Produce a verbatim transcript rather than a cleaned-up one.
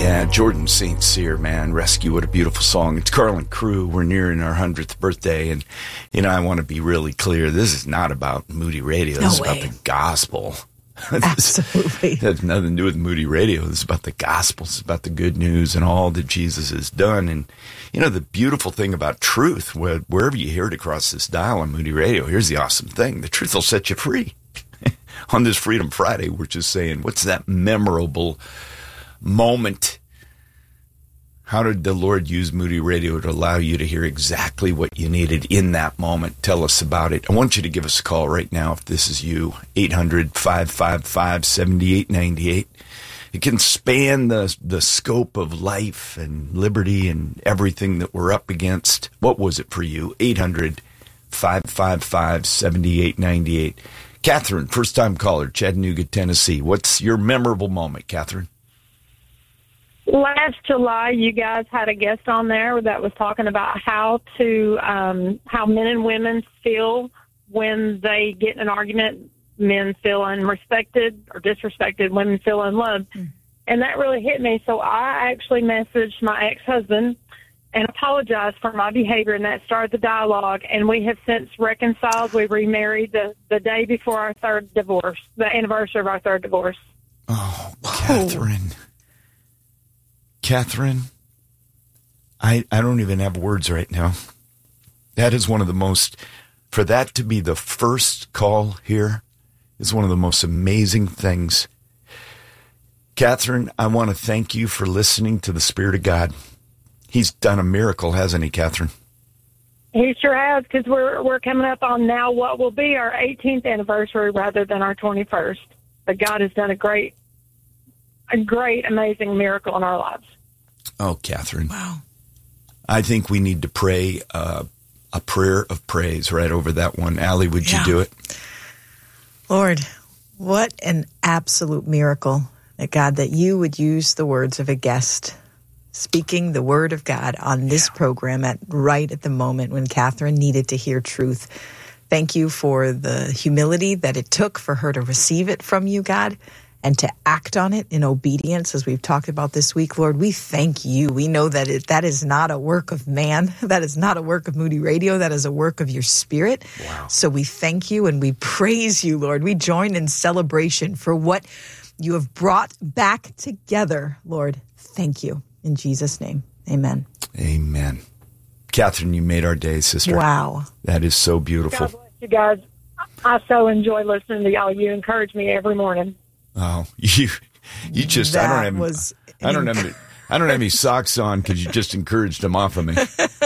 Yeah, Jordan Saint Cyr, man, Rescue, what a beautiful song. It's Carl and Crew. We're nearing our hundredth birthday, and, you know, I want to be really clear. This is not about Moody Radio. No this way. is about the gospel. Absolutely. It has nothing to do with Moody Radio. This is about the gospel. It's about the good news and all that Jesus has done. And, you know, the beautiful thing about truth, where, wherever you hear it across this dial on Moody Radio, here's the awesome thing. The truth will set you free. On this Freedom Friday, we're just saying, what's that memorable moment? How did the Lord use Moody Radio to allow you to hear exactly what you needed in that moment? Tell us about it. I want you to give us a call right now if this is you. eight hundred, five five five, seven eight nine eight. It can span the the scope of life and liberty and everything that we're up against. What was it for you? eight hundred, five five five, seven eight nine eight. Catherine, first-time caller, Chattanooga, Tennessee. What's your memorable moment, Catherine? Last July, you guys had a guest on there that was talking about how to um, how men and women feel when they get in an argument. Men feel unrespected or disrespected. Women feel unloved. Mm. And that really hit me. So I actually messaged my ex-husband and apologized for my behavior, and that started the dialogue. And we have since reconciled. We remarried the, the day before our third divorce, the anniversary of our third divorce. Oh, Catherine. Oh. Catherine, I, I don't even have words right now. That is one of the most, for that to be the first call here is one of the most amazing things. Catherine, I want to thank you for listening to the Spirit of God. He's done a miracle, hasn't he, Catherine? He sure has, because we're we're coming up on now what will be our eighteenth anniversary rather than our twenty-first. But God has done a great, a great, amazing miracle in our lives. Oh, Catherine. Wow. I think we need to pray uh, a prayer of praise right over that one. Allie, would Yeah. you do it? Lord, what an absolute miracle that God, that you would use the words of a guest speaking the word of God on this Yeah. program at right at the moment when Catherine needed to hear truth. Thank you for the humility that it took for her to receive it from you, God, and to act on it in obedience, as we've talked about this week. Lord, we thank you. We know that it, that is not a work of man. That is not a work of Moody Radio. That is a work of your Spirit. Wow. So we thank you and we praise you, Lord. We join in celebration for what you have brought back together, Lord. Thank you. In Jesus' name, amen. Amen. Catherine, you made our day, sister. Wow. That is so beautiful. God bless you guys. I so enjoy listening to y'all. You encourage me every morning. Oh, you, you just, That I don't have, was I don't have, I don't have any socks on because you just encouraged them off of me.